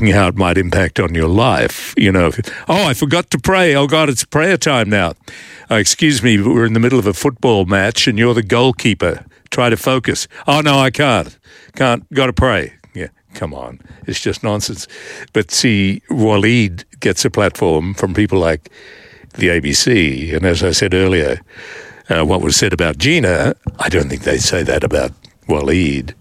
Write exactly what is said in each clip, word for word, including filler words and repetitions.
how it might impact on your life. You know, if, oh, I forgot to pray. Oh, God, it's prayer time now. Uh, excuse me, we're in the middle of a football match and you're the goalkeeper. Try to focus. Oh, no, I can't. Can't. Got to pray. Yeah, come on. It's just nonsense. But see, Waleed gets a platform from people like the A B C. And as I said earlier, uh, what was said about Gina, I don't think they'd say that about Waleed.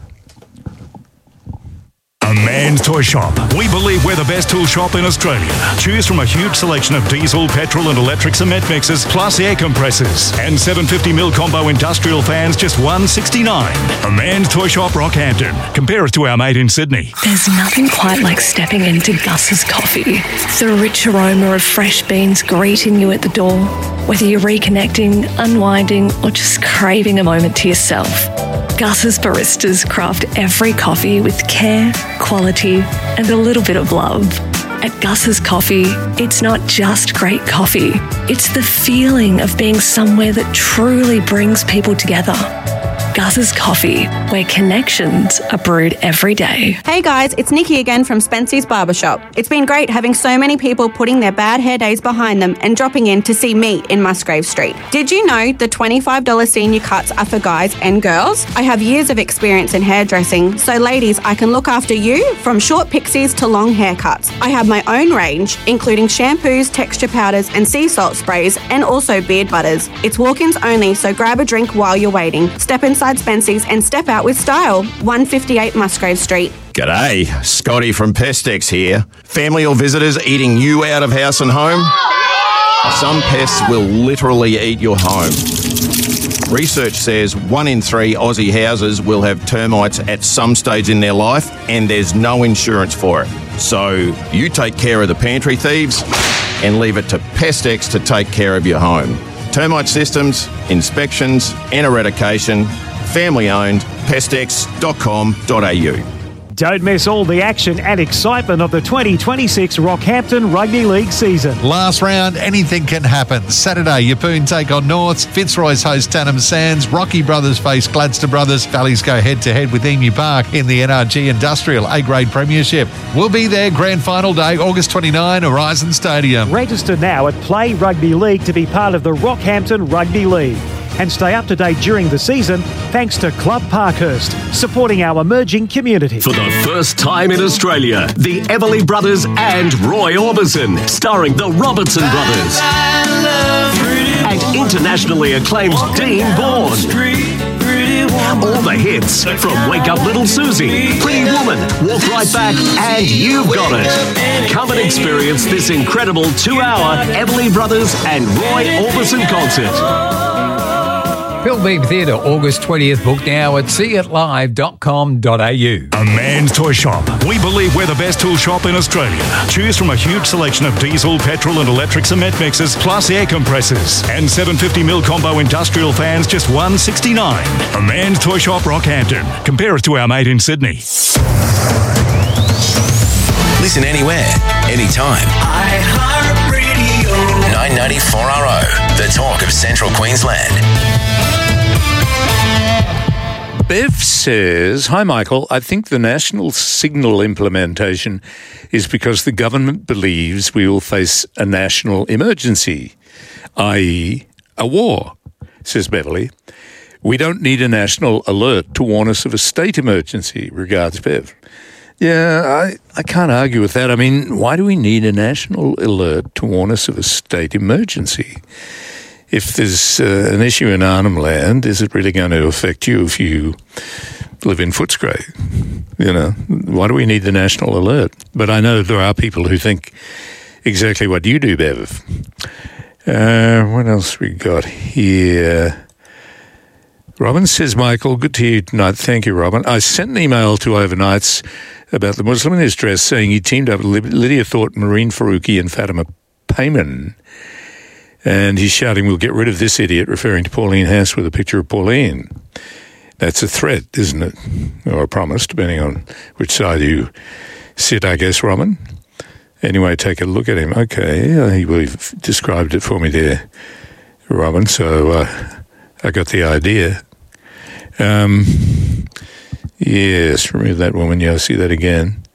A Man's Toy Shop. We believe we're the best tool shop in Australia. Choose from a huge selection of diesel, petrol and electric cement mixers, plus air compressors. And seven hundred fifty mil combo industrial fans, just one dollar sixty-nine. A Man's Toy Shop, Rockhampton. Compare us to our mate in Sydney. There's nothing quite like stepping into Gus's coffee. The rich aroma of fresh beans greeting you at the door. Whether you're reconnecting, unwinding, or just craving a moment to yourself. Gus's baristas craft every coffee with care, quality, and a little bit of love. At Gus's Coffee, it's not just great coffee. It's the feeling of being somewhere that truly brings people together. Gus's Coffee, where connections are brewed every day. Hey guys, it's Nikki again from Spency's Barbershop. It's been great having so many people putting their bad hair days behind them and dropping in to see me in Musgrave Street. Did you know the twenty-five dollars senior cuts are for guys and girls? I have years of experience in hairdressing, so ladies, I can look after you from short pixies to long haircuts. I have my own range, including shampoos, texture powders and sea salt sprays, and also beard butters. It's walk-ins only, so grab a drink while you're waiting. Step inside Spency's and step out with style. one fifty-eight Musgrave Street. G'day, Scotty from Pestex here. Family or visitors eating you out of house and home? Some pests will literally eat your home. Research says one in three Aussie houses will have termites at some stage in their life, and there's no insurance for it. So you take care of the pantry thieves and leave it to Pestex to take care of your home. Termite systems, inspections and eradication. Family owned, pestex dot com dot a u. Don't miss all the action and excitement of the twenty twenty-six Rockhampton Rugby League season. Last round, anything can happen. Saturday, Yeppoon take on Norths, Fitzroy's host Tannum Sands, Rocky Brothers face Gladstone Brothers, Valleys go head-to-head with Emu Park in the N R G Industrial A-Grade Premiership. We'll be there grand final day, August twenty-ninth, Horizon Stadium. Register now at Play Rugby League to be part of the Rockhampton Rugby League. And stay up to date during the season thanks to Club Parkhurst, supporting our emerging community. For the first time in Australia, the Everly Brothers and Roy Orbison, starring the Robertson Brothers. And internationally acclaimed Dean Bourne. All the hits from Wake Up Little Susie, Pretty Woman, Walk Right Back, and You've Got It. Come and experience this incredible two-hour Everly Brothers and Roy Orbison concert. Pilbeam Theatre, August twentieth. Book now at see it live dot com dot a u. A Man's Toy Shop. We believe we're the best tool shop in Australia. Choose from a huge selection of diesel, petrol and electric cement mixers, plus air compressors. And seven hundred fifty mil combo industrial fans, just one dollar sixty-nine. A Man's Toy Shop, Rockhampton. Compare us to our mate in Sydney. Listen anywhere, anytime. iHeartRadio. nine ninety-four R O, the talk of Central Queensland. Bev says, hi Michael, I think the national signal implementation is because the government believes we will face a national emergency, that is a war, says Beverly. We don't need a national alert to warn us of a state emergency. Regards, Bev. Yeah, I, I can't argue with that. I mean, why do we need a national alert to warn us of a state emergency? If there's uh, an issue in Arnhem Land, is it really going to affect you if you live in Footscray? You know, why do we need the national alert? But I know there are people who think exactly what you do, Bev. Uh, what else we got here? Robin says, Michael, good to hear you tonight. Thank you, Robin. I sent an email to Overnights about the Muslim in his dress saying he teamed up with Lydia Thornton, Marine Faruqi and Fatima Payman. And he's shouting, we'll get rid of this idiot, referring to Pauline Hass with a picture of Pauline. That's a threat, isn't it? Or a promise, depending on which side you sit, I guess, Robin. Anyway, take a look at him. Okay, uh, you've described it for me there, Robin, so uh, I got the idea. Um, yes, remove that woman. Yeah, I see that again.